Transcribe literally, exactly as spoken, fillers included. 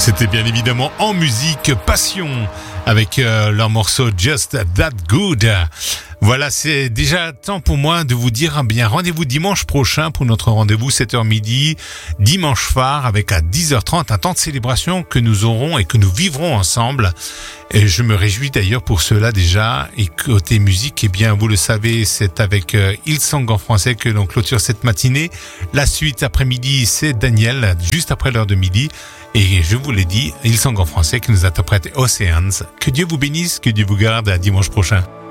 C'était bien évidemment en musique Passion avec euh, leur morceau Just That Good. Voilà, c'est déjà temps pour moi de vous dire bien rendez-vous dimanche prochain pour notre rendez-vous sept heures midi, dimanche phare avec à dix heures trente un temps de célébration que nous aurons et que nous vivrons ensemble. Et je me réjouis d'ailleurs pour cela déjà. Et côté musique, eh bien vous le savez, c'est avec euh, Hillsong en français que l'on clôture cette matinée. La suite après-midi, c'est Daniel, juste après l'heure de midi. Et je vous l'ai dit, Hillsong en français qui nous interprète Oceans. Que Dieu vous bénisse, que Dieu vous garde, à dimanche prochain.